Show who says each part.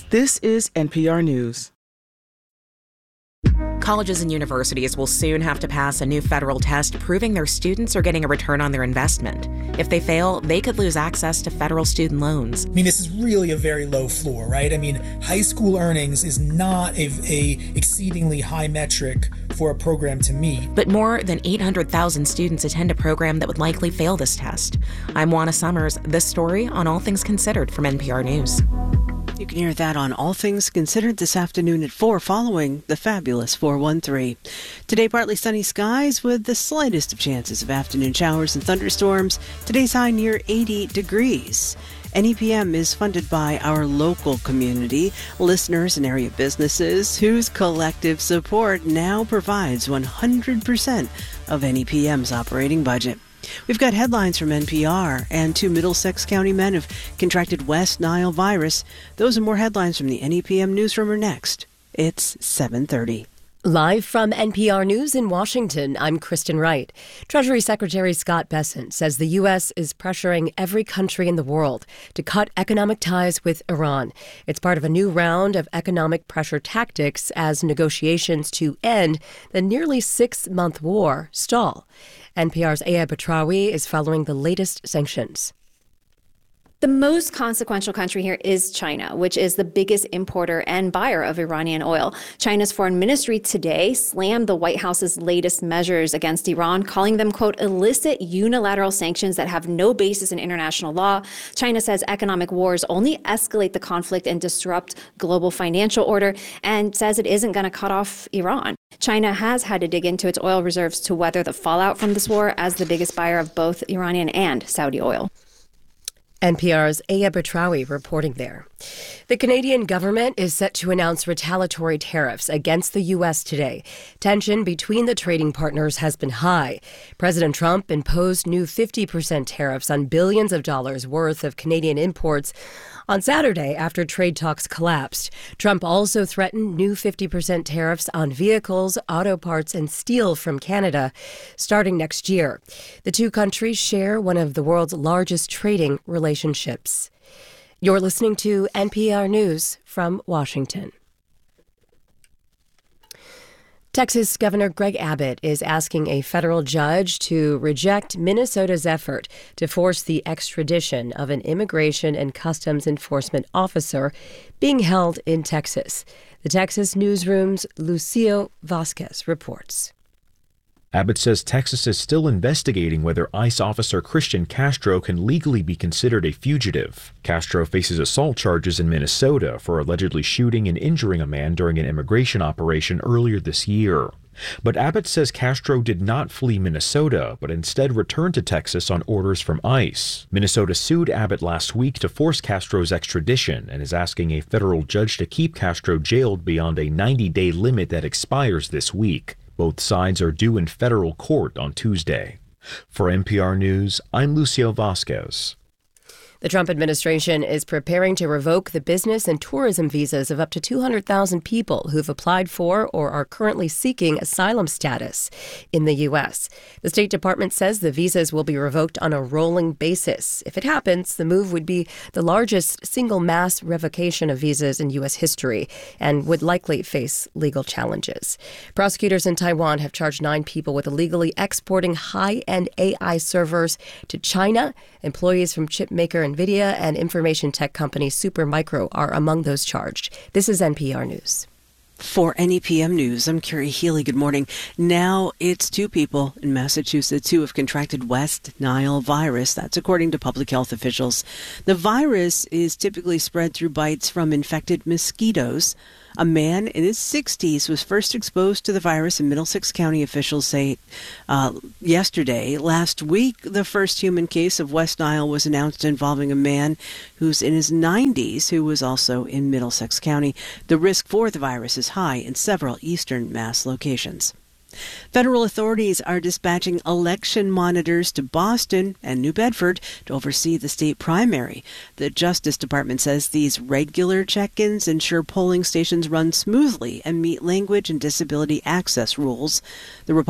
Speaker 1: This is NPR News.
Speaker 2: Colleges and universities will soon have to pass a new federal test proving their students are getting a return on their investment. If they fail, they could lose access to federal student loans.
Speaker 3: I mean, this is really a very low floor, right? I mean, high school earnings is not a exceedingly high metric for a program to meet.
Speaker 2: But more than 800,000 students attend a program that would likely fail this test. I'm Juana Summers. This story on All Things Considered from NPR News.
Speaker 4: You can hear that on All Things Considered this afternoon at 4 following the fabulous 413. Today, partly sunny skies with the slightest of chances of afternoon showers and thunderstorms. Today's high near 80 degrees. NEPM is funded by our local community, listeners and area businesses whose collective support now provides 100% of NEPM's operating budget. We've got headlines from NPR, and 2 Middlesex County men have contracted West Nile virus. Those and more headlines from the NEPM newsroom are next. It's 7:30.
Speaker 5: Live from NPR News in Washington, I'm Kristen Wright. Treasury Secretary Scott Bessent says the U.S. is pressuring every country in the world to cut economic ties with Iran. It's part of a new round of economic pressure tactics as negotiations to end the nearly 6-month war stall. NPR's Aya Batrawi is following the latest sanctions.
Speaker 6: The most consequential country here is China, which is the biggest importer and buyer of Iranian oil. China's foreign ministry today slammed the White House's latest measures against Iran, calling them, quote, illicit unilateral sanctions that have no basis in international law. China says economic wars only escalate the conflict and disrupt global financial order, and says it isn't going to cut off Iran. China has had to dig into its oil reserves to weather the fallout from this war as the biggest buyer of both Iranian and Saudi oil.
Speaker 5: NPR's Aya Batrawi reporting there. The Canadian government is set to announce retaliatory tariffs against the U.S. today. Tension between the trading partners has been high. President Trump imposed new 50% tariffs on billions of dollars worth of Canadian imports on Saturday after trade talks collapsed. Trump also threatened new 50% tariffs on vehicles, auto parts, and steel from Canada starting next year. The two countries share one of the world's largest trading relationships. You're listening to NPR News from Washington. Texas Governor Greg Abbott is asking a federal judge to reject Minnesota's effort to force the extradition of an immigration and customs enforcement officer being held in Texas. The Texas Newsroom's Lucio Vasquez reports.
Speaker 7: Abbott says Texas is still investigating whether ICE officer Christian Castro can legally be considered a fugitive. Castro faces assault charges in Minnesota for allegedly shooting and injuring a man during an immigration operation earlier this year. But Abbott says Castro did not flee Minnesota, but instead returned to Texas on orders from ICE. Minnesota sued Abbott last week to force Castro's extradition and is asking a federal judge to keep Castro jailed beyond a 90-day limit that expires this week. Both sides are due in federal court on Tuesday. For NPR News, I'm Lucio Vasquez.
Speaker 5: The Trump administration is preparing to revoke the business and tourism visas of up to 200,000 people who've applied for or are currently seeking asylum status in the U.S. The State Department says the visas will be revoked on a rolling basis. If it happens, the move would be the largest single mass revocation of visas in U.S. history and would likely face legal challenges. Prosecutors in Taiwan have charged 9 people with illegally exporting high-end AI servers to China. Employees from chipmaker NVIDIA and information tech company Supermicro are among those charged. This is NPR News.
Speaker 4: For NEPM News, I'm Carrie Healy. Good morning. Now it's 2 people in Massachusetts who have contracted West Nile virus. That's according to public health officials. The virus is typically spread through bites from infected mosquitoes. A man in his 60s was first exposed to the virus in Middlesex County, officials say yesterday. Last week, the first human case of West Nile was announced involving a man who's in his 90s who was also in Middlesex County. The risk for the virus is high in several eastern Mass locations. Federal authorities are dispatching election monitors to Boston and New Bedford to oversee the state primary. The Justice Department says these regular check-ins ensure polling stations run smoothly and meet language and disability access rules. The